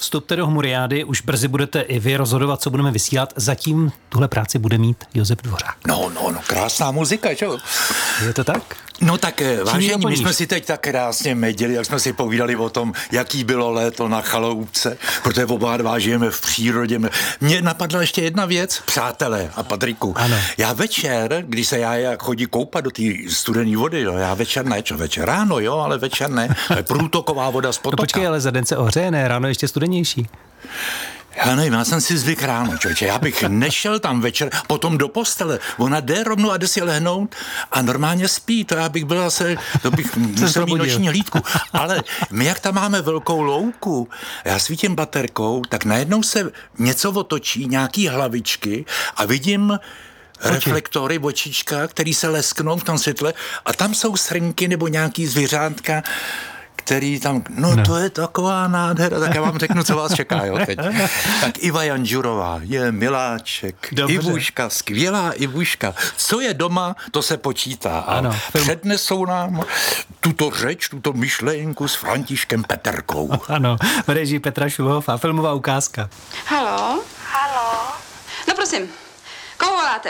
vstupte do Hmuriády, už brzy budete i vy rozhodovat, co budeme vysílat. Zatím tuhle práci bude mít Josef Dvořák. No, krásná muzika, že? Je to tak? No tak vážení, my jsme si teď tak krásně medili, jak jsme si povídali o tom, jaký bylo léto na chaloupce, protože oba dva žijeme v přírodě. Mně napadla ještě jedna věc, přátelé a Patriku. Ano. Já večer, když se já chodí koupat do té studené vody, jo, já večer ne, večer ráno, jo, ale večer ne, to je průtoková voda z potoka. No počkej, ale za den se ohřeje, ne, ráno ještě studenější. Já nevím, já jsem si zvyk ráno, člověče, já bych nešel tam večer, potom do postele, ona jde rovnou a jde si lehnout a normálně spí, to já bych byl zase, to bych musel mít noční hlídku, ale my jak tam máme velkou louku, já svítím baterkou, tak najednou se něco otočí, nějaký hlavičky a vidím reflektory, očička, který se lesknou v tom světle a tam jsou srnky nebo nějaký zvířátka, který tam, no to je taková nádhera, tak já vám řeknu, co vás čeká, jo, teď. Tak Iva Janžurová je miláček, Dobře. Ivuška, skvělá Ivuška. Co je doma, to se počítá. Ano. Přednesou nám tuto řeč, tuto myšlenku s Františkem Peterkou. Ano, v režii Petra Šulhofa, filmová ukázka. Haló? Haló? No prosím, koho voláte?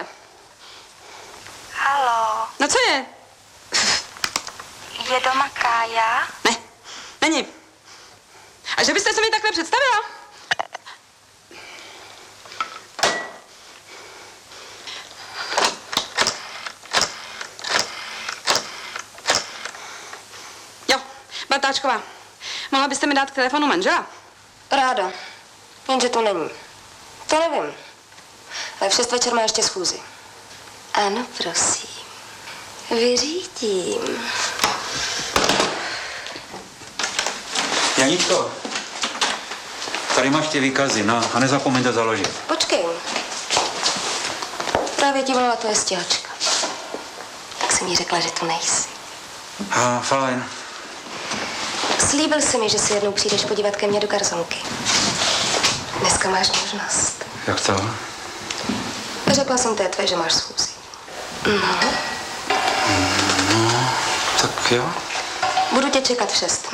Haló? No co je? Je doma Kája? Ne, není. A že byste se mi takhle představila? Jo, Bartáčková, mohla byste mi dát k telefonu manžela? Ráda, jenže to není. To nevím. Ale v 6 večer má ještě schůzi. Ano, prosím. Vyřídím. Janičko, tady máš ty výkazy, no, a nezapomeň to založit. Počkej. Právě ti volala tvoje stěhačka. Tak jsem jí řekla, že tu nejsi. A fajn. Slíbil jsi mi, že si jednou přijdeš podívat ke mně do garsonky. Dneska máš možnost. Jak to? Řekla jsem té že máš schůzi. No, tak jo. Budu tě čekat v 6,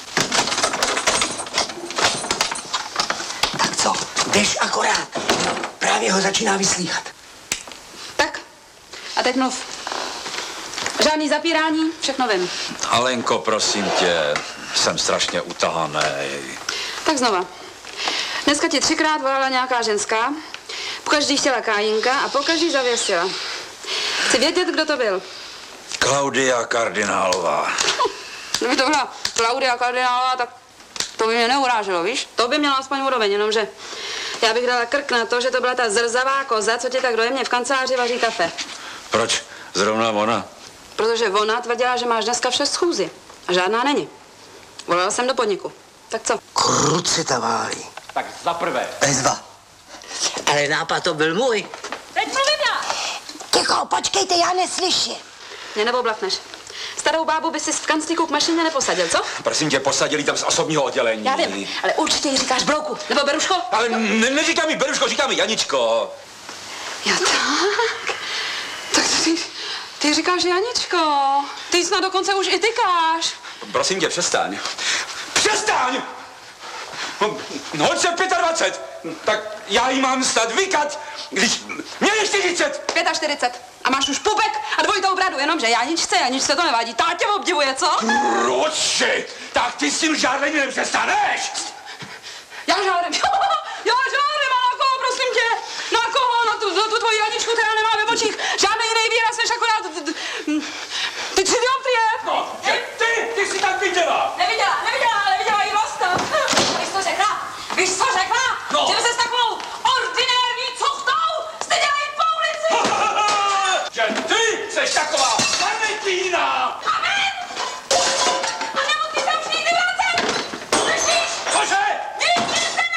Tak co? Jdeš akorát. Právě ho začíná vyslýchat. Tak, a teď mluv. Žádný zapírání, všechno vím. Alenko, prosím tě, jsem strašně utahaný. Tak znova. Dneska ti 3krát volala nějaká ženská, pokaždý chtěla Kájinka a pokaždý zavěsila. Chci vědět, kdo to byl. Klaudia Kardinálová. Kdyby to byla Klaudia Kardinálová, tak to by mě neuráželo, víš? To by měla aspoň úroveň, jenomže já bych dala krk na to, že to byla ta zrzavá koza, co ti tak dojemně v kanceláři vaří kafe. Proč? Zrovna ona? Protože ona tvrdila, že máš dneska v 6 schůzi a žádná není. Volala jsem do podniku. Tak co? Kruci to válí. Tak za prvé. Bezva. Ale nápad to byl můj. Teď mluvím já! Ticho, počkejte, já neslyším. Mě neoblafneš. Starou bábu by si v kanclíku k mašině neposadil, co? Prosím tě, posadili tam z osobního oddělení. Já vím, ale určitě jí říkáš Brouku, nebo Beruško. Ale neříkám mi Beruško, říkám mi Janičko. Jo, tak. Tak ty říkáš Janičko. Ty snad dokonce už i tykáš. Prosím tě, přestaň. Přestaň! No, hoď se 25, tak já jí mám snad vykat, když mě je 40. 45. A máš už pupek a dvojitou bradu, jenomže Janičce to nevadí. Ta tě obdivuje, co? Proči, tak ty s tím žádlením nepřestaneš. Já žádám. Já žádám, a na koho, prosím tě? Na koho? Na tu tvoji Janičku, která nemá ve